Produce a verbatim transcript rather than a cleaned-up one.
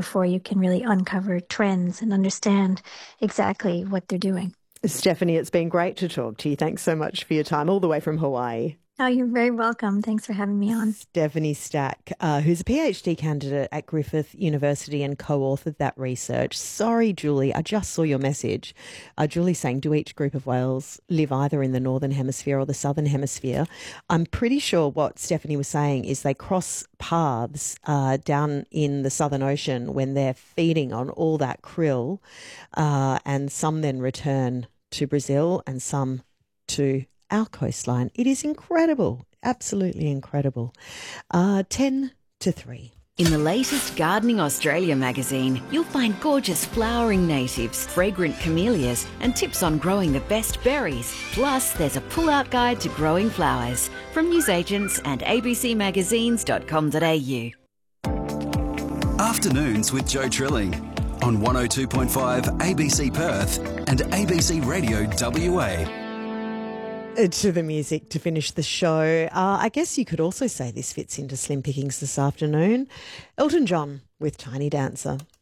before you can really uncover trends and understand exactly what they're doing. Stephanie, it's been great to talk to you. Thanks so much for your time, all the way from Hawaii. Oh, you're very welcome. Thanks for having me on. Stephanie Stack, uh, who's a PhD candidate at Griffith University and co-authored that research. Sorry, Julie, I just saw your message. Uh, Julie saying, do each group of whales live either in the northern hemisphere or the southern hemisphere? I'm pretty sure what Stephanie was saying is they cross paths uh, down in the Southern Ocean when they're feeding on all that krill, uh, and some then return to Brazil and some to our coastline. It is incredible, absolutely incredible. Uh, ten to three. In the latest Gardening Australia magazine, you'll find gorgeous flowering natives, fragrant camellias, and tips on growing the best berries. Plus, there's a pull-out guide to growing flowers from newsagents and a b c magazines dot com dot a u. Afternoons with Joe Trilling on one oh two point five A B C Perth and A B C Radio W A. To the music to finish the show. Uh, I guess you could also say this fits into Slim Pickings this afternoon. Elton John with Tiny Dancer.